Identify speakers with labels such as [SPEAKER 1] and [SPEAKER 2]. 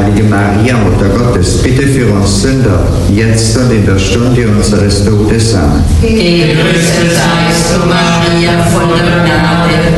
[SPEAKER 1] Heilige Maria, Mutter Gottes, bitte für uns Sünder, jetzt und in der Stunde unseres Todes. Amen.
[SPEAKER 2] Gegrüßet seist du, Maria, voll der Gnade,